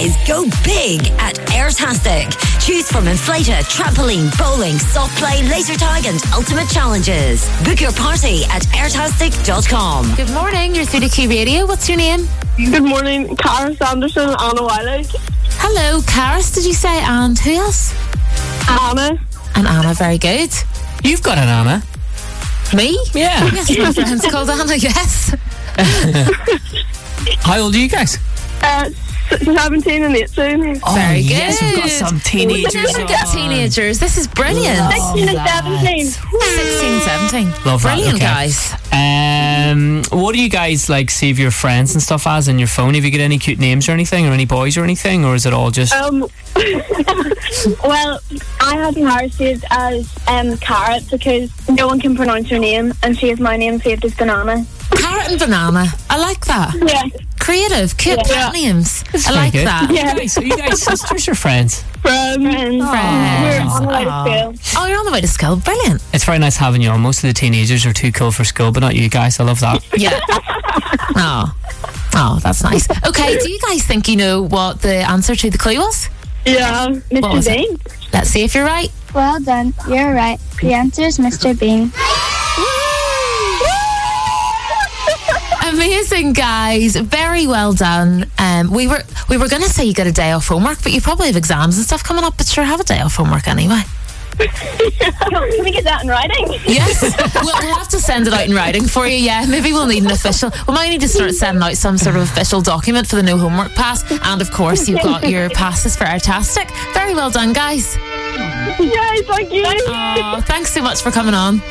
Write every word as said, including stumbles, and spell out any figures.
is go big at Airtastic. Choose from inflator, trampoline, bowling, soft play, laser tag and ultimate challenges. Book your party at airtastic dot com. Good morning, you're through to Key Radio. What's your name? Good morning, Caris Anderson, Anna Wiley. Hello, Caris, did you say? And who else? Anna. And Anna, very good. You've got an Anna. Me? Yeah. Yes, my friend's called Anna, yes. How old are you guys? Uh, seventeen and eighteen. Oh, Very yes, good. we've got some teenagers. We never get teenagers. This is brilliant. sixteen and seventeen. sixteen, seventeen. Love that, Brilliant, okay. guys. Um, what do you guys like save your friends and stuff as in your phone? Have you got any cute names or anything, or any boys or anything, or is it all just? Um, well, I have Cara saved as um, Carrot because no one can pronounce her name, and she has my name saved as Banana. Carrot and banana. I like that. Yeah. Creative, cute Yeah. pet names. That's I very like good. that. Yeah. Guys, so you guys sisters or friends? Friends. Friends. We're on the way to Aw. school. Oh, you're on the way to school. Brilliant. It's very nice having you on. Most of the teenagers are too cool for school, but not you guys. I love that. Yeah. Oh. Oh, that's nice. Okay, do you guys think you know what the answer to the clue was? Yeah. What Mister was it? Bean. Let's see if you're right. Well done. You're right. The answer is Mister Bean. Amazing, guys. Very well done. Um, we were we were going to say you got a day off homework, but you probably have exams and stuff coming up, but sure, have a day off homework anyway. Can we get that in writing? Yes. we'll, we'll have to send it out in writing for you, yeah. Maybe we'll need an official... We might need to start sending out some sort of official document for the no homework pass. And, of course, you've got your passes for Airtastic. Very well done, guys. Yay, thank you. Oh, thanks so much for coming on.